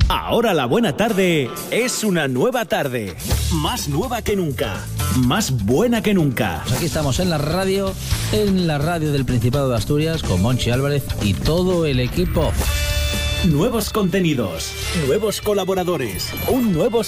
Ahora la buena tarde es una nueva tarde. Más nueva que nunca. Más buena que nunca. Aquí estamos en la radio del Principado de Asturias, con Monchi Álvarez y todo el equipo. Nuevos contenidos, nuevos colaboradores, un nuevo